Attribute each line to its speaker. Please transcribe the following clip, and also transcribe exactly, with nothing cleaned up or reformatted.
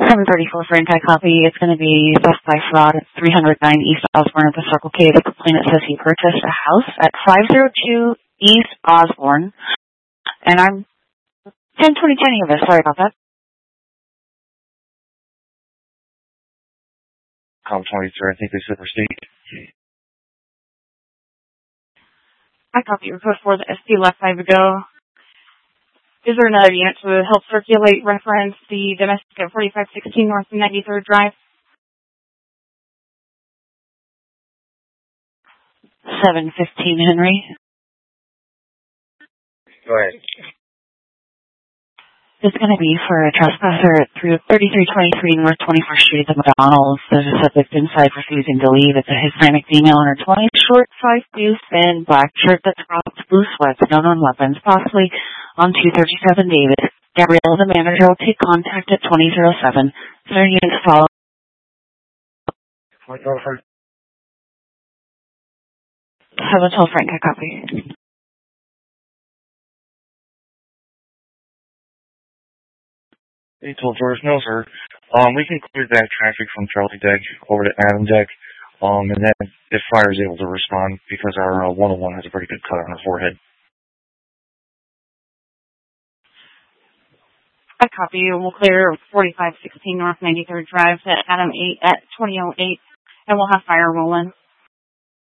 Speaker 1: seven thirty-four Frank, I copy. It's going to be theft by fraud at three oh nine East Osborne at the Circle K. The complainant says he purchased a house at five oh two East Osborne. And I'm ten twenty ten of this. Sorry about that.
Speaker 2: Com twenty-three, I think they said receipt.
Speaker 1: I copy. Report for the S P left five ago. Is there another unit to help circulate reference the domestic at forty-five sixteen North ninety-third Drive? seven fifteen Henry.
Speaker 2: Go ahead.
Speaker 1: It's going to be for a trespasser at thirty-three twenty-three North twenty-first Street at the McDonald's. There's a subject inside refusing to leave. It's a Hispanic female in her twenties, short, five deuce, thin, black shirt that's cropped, blue sweats, no known weapons, possibly on two thirty-seven Davis. Gabrielle, the manager, will take contact at twenty oh seven. Sir, you need to follow. Have a tell Frank, I copy.
Speaker 2: They told George, no, sir. Um, we can clear back traffic from Charlie Deck over to Adam Deck, um, and then if fire is able to respond because our uh, one oh one has a pretty good cut on her forehead.
Speaker 1: I copy. We'll clear forty-five sixteen North ninety-third Drive at Adam eight at twenty oh eight, and we'll have fire rolling.